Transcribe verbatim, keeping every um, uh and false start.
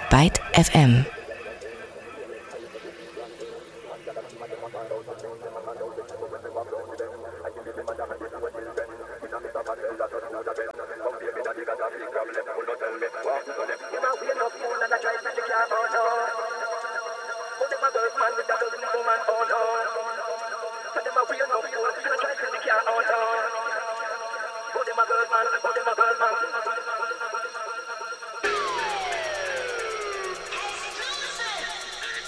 Byte F M. Put in my girl, man, put in my girl, man.